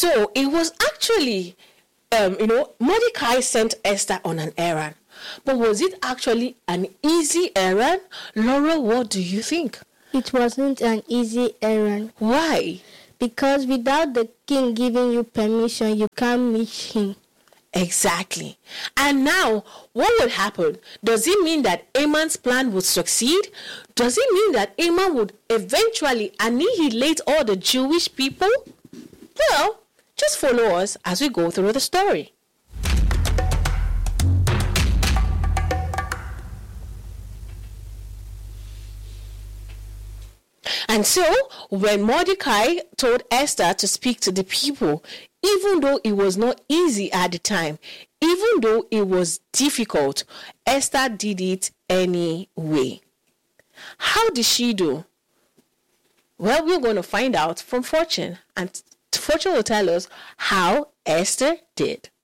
So it was actually, Mordecai sent Esther on an errand. But was it actually an easy errand? Laura, what do you think? It wasn't an easy errand. Why? Because without the king giving you permission, you can't meet him. Exactly. And now, what would happen? Does it mean that Haman's plan would succeed? Does it mean that Haman would eventually annihilate all the Jewish people? Well, just follow us as we go through the story. And so, when Mordecai told Esther to speak to the people, even though it was not easy at the time, even though it was difficult, Esther did it anyway. How did she do? Well, we're going to find out from Fortune, and Fortune will tell us how Esther did.